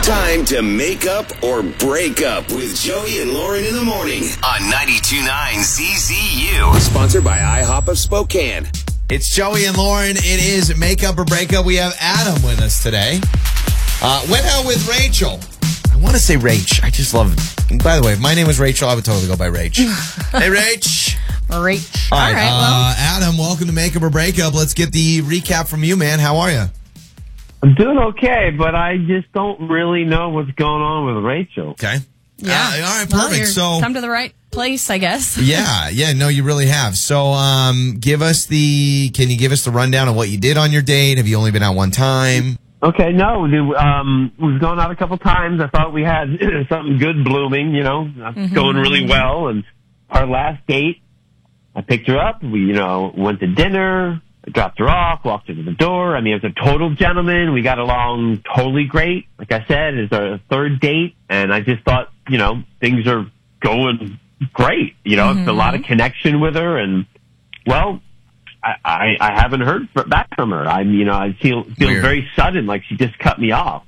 Time to make up or break up with Joey and Lauren in the morning on 92.9 CZU. Sponsored by IHOP of Spokane. It's Joey and Lauren. It is Make Up or Break Up. We have Adam with us today. Went out with Rachel. I want to say Rach. I just love it. By the way, if my name was Rachel, I would totally go by Rach. Hey, Rach. Rach. All right, well. Adam, welcome to Make Up or Break Up. Let's get the recap from you, man. How are you? I'm doing okay, but I just don't really know what's going on with Rachel. Okay. Yeah. All right, Well, perfect. you're So come to the right place, I guess. Yeah, no, you really have. So, can you give us the rundown of what you did on your date? Have you only been out one time? Okay, no, we've gone out a couple times. I thought we had something good blooming, going really well. And our last date, I picked her up. We, went to dinner. I dropped her off, walked her to the door. I mean, it was a total gentleman. We got along totally great. Like I said, it's our third date, and I just thought, things are going great. It's a lot of connection with her, and, well, I haven't heard back from her. I feel very sudden, like she just cut me off.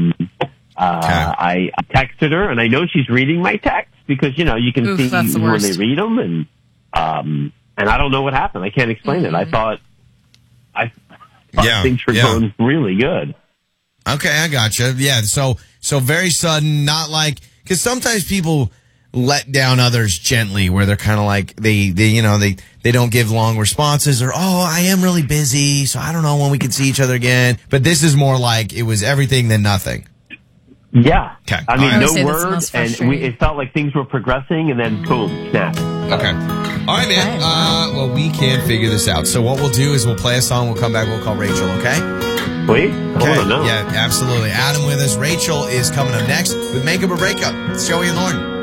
I texted her, and I know she's reading my texts because, you can see when they read them, and I don't know what happened. I can't explain it. I thought things were going really good. Okay, I gotcha. Yeah, so very sudden, not like, because sometimes people let down others gently, where they're kind of like they don't give long responses, or I am really busy, so I don't know when we can see each other again. But this is more like it was everything then nothing. Yeah. Okay. I mean, no word, and it felt like things were progressing, and then boom, snap. Okay. All right, man. Well, we can figure this out. So what we'll do is we'll play a song. We'll come back. We'll call Rachel. Okay. Wait. Okay. Hold on, no. Yeah, absolutely. Adam with us. Rachel is coming up next with Make Up or Break Up. It's Joey and Lauren.